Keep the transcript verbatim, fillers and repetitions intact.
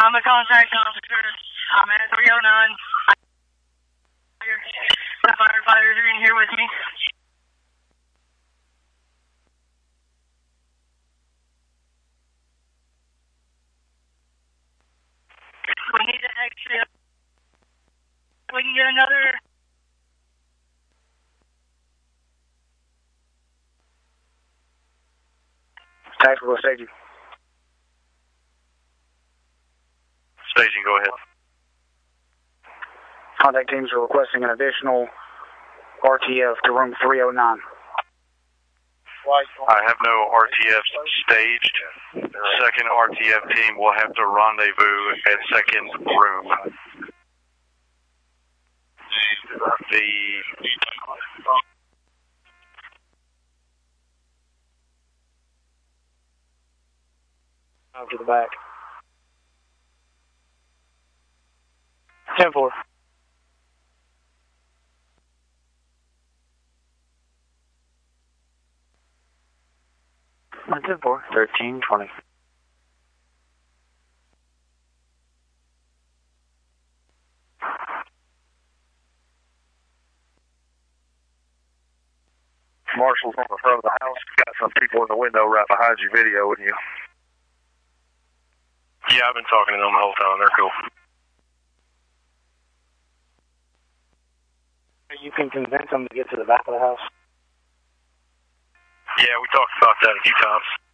I'm a contact officer. I'm at three oh nine. The firefighters are in here with me. We need to exit. We can get another. Tactical staging. Staging, go ahead. Contact teams are requesting an additional R T F to room three oh nine. I have no R T F staged. Second R T F team will have to rendezvous at second room. The Out to the back. ten four. ten four. thirteen twenty. Marshall's on the front of the house. Got some people in the window right behind you videoing you. Yeah, I've been talking to them the whole time. They're cool. You can convince them to get to the back of the house. Yeah, we talked about that a few times.